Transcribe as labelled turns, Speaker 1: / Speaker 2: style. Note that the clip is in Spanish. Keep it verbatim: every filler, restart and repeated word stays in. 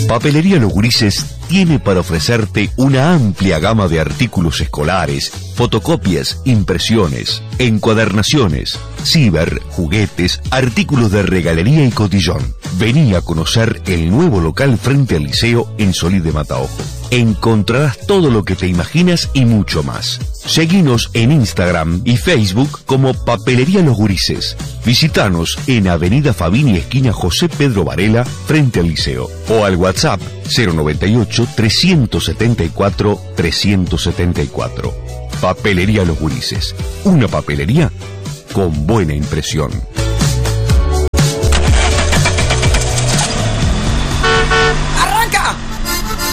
Speaker 1: Papelería Los Gurises tiene para ofrecerte una amplia gama de artículos escolares, fotocopias, impresiones, encuadernaciones, ciber, juguetes, artículos de regalería y cotillón. Vení a conocer el nuevo local frente al liceo en Solís de Mataojo. Encontrarás todo lo que te imaginas y mucho más. Seguinos en Instagram y Facebook como Papelería Los Gurises. Visítanos en Avenida Fabini, esquina José Pedro Varela, frente al liceo. O al WhatsApp cero noventa y ocho, trescientos setenta y cuatro, trescientos setenta y cuatro. Papelería Los Gurises. Una papelería con buena impresión.